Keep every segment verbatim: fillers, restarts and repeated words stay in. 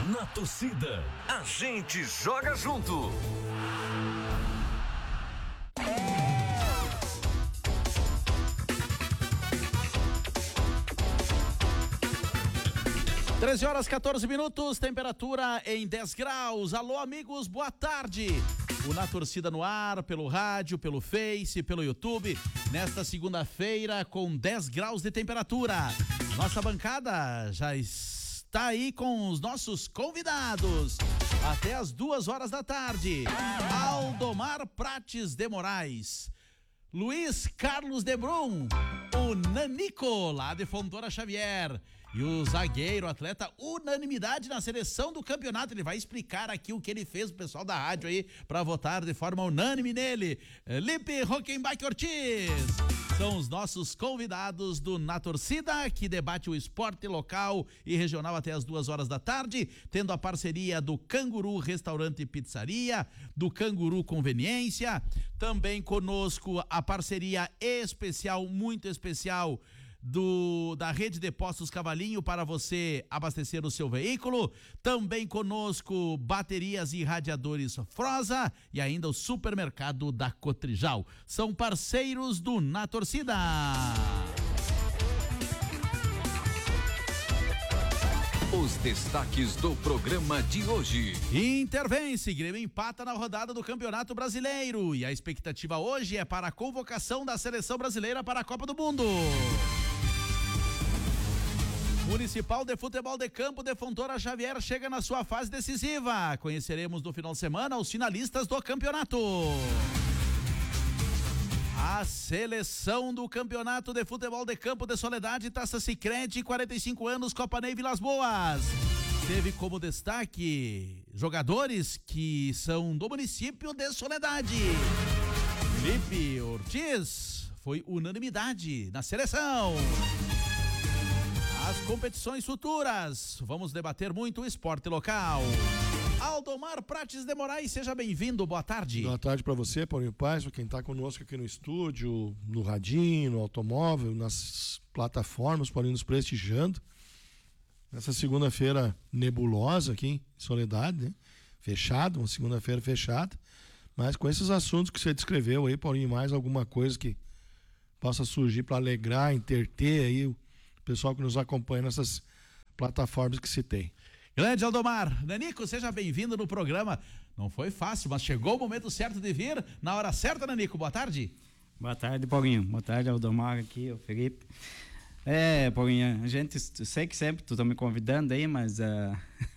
Na torcida, a gente joga junto. treze horas, quatorze minutos, temperatura em dez graus. Alô, amigos, boa tarde. O Na Torcida no ar, pelo rádio, pelo Face, pelo YouTube, nesta segunda-feira com dez graus de temperatura. Nossa bancada já está aí com os nossos convidados. Até as duas horas da tarde. Aldomar Prates de Moraes, Luiz Carlos de Brum, o Nanico, lá de Fontoura Xavier. E o zagueiro, atleta, unanimidade na seleção do campeonato. Ele vai explicar aqui o que ele fez pro pessoal da rádio aí, pra votar de forma unânime nele. Lipe Rockenbach Ortiz. São os nossos convidados do Na Torcida, que debate o esporte local e regional até as duas horas da tarde, tendo a parceria do Canguru Restaurante e Pizzaria, do Canguru Conveniência, também conosco a parceria especial, muito especial, Do, da Rede de Postos Cavalinho para você abastecer o seu veículo. Também conosco baterias e radiadores Frosa e ainda o supermercado da Cotrijal. São parceiros do Na Torcida. Os destaques do programa de hoje. Intervence, Grêmio empata na rodada do Campeonato Brasileiro e a expectativa hoje é para a convocação da seleção brasileira para a Copa do Mundo. Municipal de Futebol de Campo de Fontoura Xavier chega na sua fase decisiva. Conheceremos no final de semana os finalistas do campeonato. A seleção do Campeonato de Futebol de Campo de Soledade, Taça Sicredi, quarenta e cinco anos, Copa Ney Vilas Boas. Teve como destaque jogadores que são do município de Soledade. Felipe Ortiz foi unanimidade na seleção. As competições futuras, vamos debater muito o esporte local. Aldomar Prates de Moraes, seja bem-vindo, boa tarde. Boa tarde para você, Paulinho Paz, para quem está conosco aqui no estúdio, no radinho, no automóvel, nas plataformas, Paulinho nos prestigiando. Nessa segunda-feira nebulosa aqui em Soledade, né? Fechado, uma segunda-feira fechada, mas com esses assuntos que você descreveu aí, Paulinho, mais alguma coisa que possa surgir para alegrar, entreter aí o pessoal que nos acompanha nessas plataformas que citei. Grande Aldomar. Nanico, seja bem-vindo no programa. Não foi fácil, mas chegou o momento certo de vir, na hora certa, Nanico. Boa tarde. Boa tarde, Paulinho. Boa tarde, Aldomar aqui, o Felipe. É, Paulinho, a gente, sei que sempre tu tá me convidando aí, mas uh,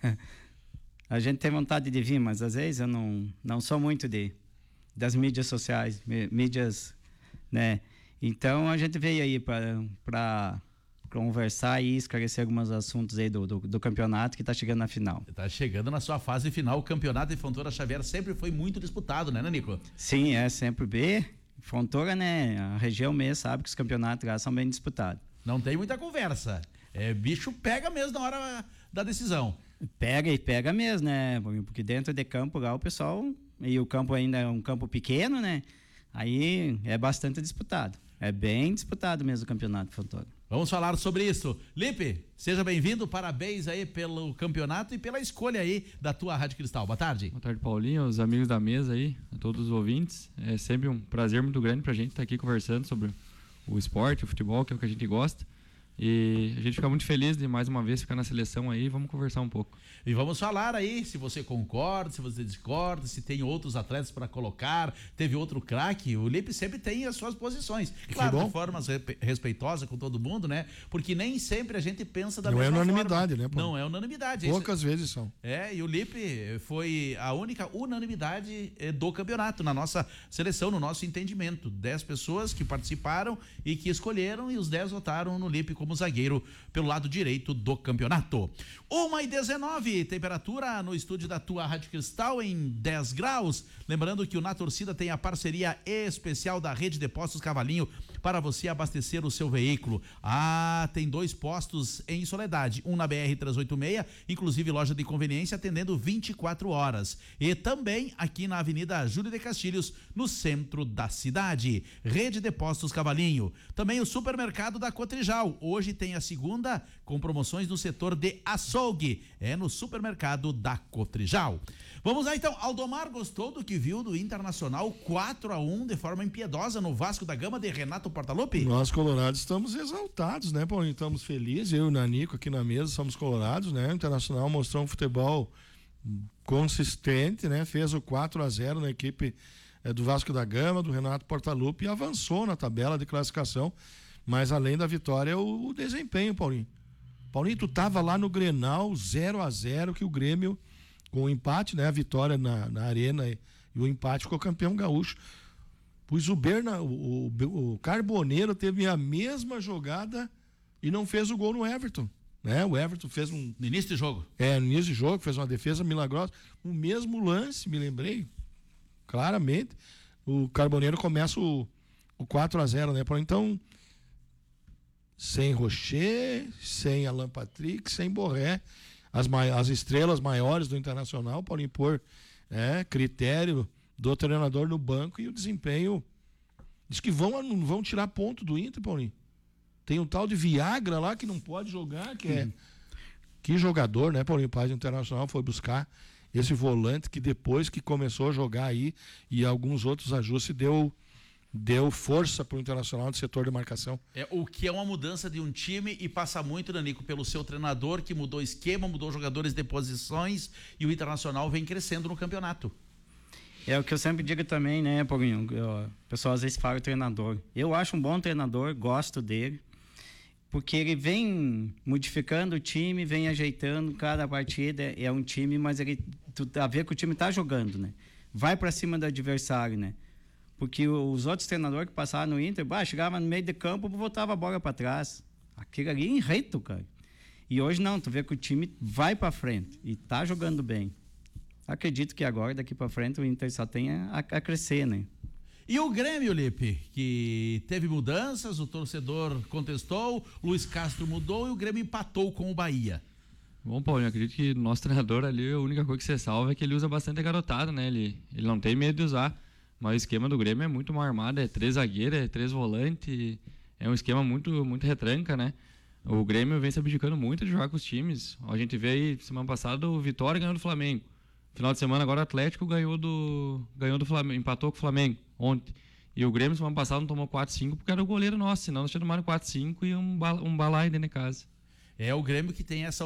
a gente tem vontade de vir, mas às vezes eu não, não sou muito de das mídias sociais, mídias, né? Então a gente veio aí para conversar e esclarecer alguns assuntos aí do, do, do campeonato que está chegando na final. Está chegando na sua fase final. O campeonato de Fontoura Xavier sempre foi muito disputado, né, Nanico? Sim, é sempre B. Fontoura, né? A região mesmo sabe que os campeonatos lá são bem disputados. Não tem muita conversa. É, bicho pega mesmo na hora da decisão. Pega e pega mesmo, né? Porque dentro de campo lá o pessoal, e o campo ainda é um campo pequeno, né? Aí é bastante disputado. É bem disputado mesmo o campeonato de Fontoura. Vamos falar sobre isso. Lipe, seja bem-vindo, parabéns aí pelo campeonato e pela escolha aí da tua Rádio Cristal. Boa tarde. Boa tarde, Paulinho, os amigos da mesa aí, a todos os ouvintes. É sempre um prazer muito grande pra gente estar aqui conversando sobre o esporte, o futebol, que é o que a gente gosta. E a gente fica muito feliz de mais uma vez ficar na seleção aí, vamos conversar um pouco. E vamos falar aí se você concorda, se você discorda, se tem outros atletas para colocar, teve outro craque. O Lipe sempre tem as suas posições, claro, de forma respeitosa com todo mundo, né? Porque nem sempre a gente pensa da não mesma forma. Não é unanimidade, forma. né? Pô? Não é unanimidade. Poucas Esse... vezes são. É, e o Lipe foi a única unanimidade do campeonato na nossa seleção, no nosso entendimento. Dez pessoas que participaram e que escolheram e os dez votaram no Lipe como zagueiro pelo lado direito do campeonato. uma e dezenove, temperatura no estúdio da tua Rádio Cristal em dez graus. Lembrando que o Na Torcida tem a parceria especial da Rede de Postos Cavalinho para você abastecer o seu veículo. Ah, tem dois postos em Soledade, um na B R trezentos e oitenta e seis, inclusive loja de conveniência atendendo vinte e quatro horas. E também aqui na Avenida Júlio de Castilhos, no centro da cidade. Rede de Postos Cavalinho. Também o supermercado da Cotrijal. Hoje tem a segunda com promoções no setor de açougue. É no supermercado da Cotrijal. Vamos lá então. Aldomar, gostou do que viu do Internacional quatro a um de forma impiedosa no Vasco da Gama de Renato Portaluppi? Nós colorados estamos exaltados, né, Paulinho? Estamos felizes, eu e o Nanico aqui na mesa somos colorados, né? O Internacional mostrou um futebol consistente, né? Fez o quatro a zero na equipe é, do Vasco da Gama, do Renato Portaluppi, e avançou na tabela de classificação, mas além da vitória, o, o desempenho, Paulinho. Paulinho, tu tava lá no Grenal zero a zero, que o Grêmio, com o empate, né? A vitória na, na arena e, e o empate, ficou campeão gaúcho. Pois o Berna, o, o, o Carboneiro teve a mesma jogada e não fez o gol no Everton, né? O Everton fez um... No início do jogo. É, no início do jogo, fez uma defesa milagrosa. O mesmo lance, me lembrei, claramente, o Carboneiro começa o, o quatro a zero, né? Então, sem Rocher, sem Alan Patrick, sem Borré, as, as estrelas maiores do Internacional podem impor é, critério do treinador no banco, e o desempenho diz que vão, não vão tirar ponto do Inter, Paulinho. Tem um tal de Viagra lá que não pode jogar, que é... Uhum. Que jogador, né, Paulinho Paz? O Internacional foi buscar esse volante que depois que começou a jogar aí e alguns outros ajustes deu, deu força para o Internacional no setor de marcação. É, o que é uma mudança de um time, e passa muito, Danico, pelo seu treinador, que mudou esquema, mudou jogadores de posições, e o Internacional vem crescendo no campeonato. É o que eu sempre digo também, né, Paulinho? O pessoal às vezes fala o treinador. Eu acho um bom treinador, gosto dele, porque ele vem modificando o time, vem ajeitando cada partida. É um time, mas ele tu tá a ver que o time está jogando, né? Vai para cima do adversário, né? Porque os outros treinadores que passaram no Inter, bah, chegava no meio de campo, voltava a bola para trás. Aquilo ali é enredo, cara. E hoje não, tu vê que o time vai para frente e está jogando bem. Acredito que agora, daqui para frente, o Inter só tem a, a crescer, né? E o Grêmio, Lipe, que teve mudanças, o torcedor contestou, Luiz Castro mudou e o Grêmio empatou com o Bahia. Bom, Paulinho, acredito que nosso treinador ali, a única coisa que você salva é que ele usa bastante a garotada, né? Ele, ele não tem medo de usar, mas o esquema do Grêmio é muito mal armado, é três zagueiros, é três volantes, é um esquema muito, muito retranca, né? O Grêmio vem se abdicando muito de jogar com os times. A gente vê aí, semana passada, o Vitória ganhou do Flamengo. Final de semana agora o Atlético ganhou do, ganhou do Flamengo, empatou com o Flamengo ontem. E o Grêmio semana passada não tomou quatro a cinco porque era o goleiro nosso, senão nós tínhamos tomado quatro a cinco e um, bala, um balaio dentro de casa. É o Grêmio que tem essa